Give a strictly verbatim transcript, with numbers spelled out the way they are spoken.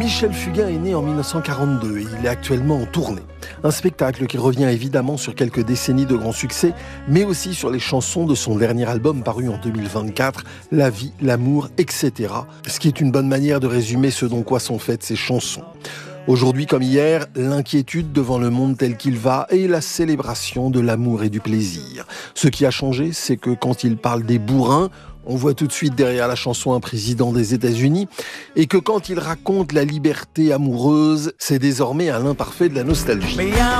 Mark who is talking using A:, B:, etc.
A: Michel Fugain est né en mille neuf cent quarante-deux et il est actuellement en tournée. Un spectacle qui revient évidemment sur quelques décennies de grands succès, mais aussi sur les chansons de son dernier album paru en deux mille vingt-quatre, La vie, l'amour, et cetera. Ce qui est une bonne manière de résumer ce dont quoi sont faites ces chansons. Aujourd'hui comme hier, l'inquiétude devant le monde tel qu'il va et la célébration de l'amour et du plaisir. Ce qui a changé, c'est que quand il parle des bourrins, on voit tout de suite derrière la chanson un président des États-Unis, et que quand il raconte la liberté amoureuse, c'est désormais un l'imparfait de la nostalgie.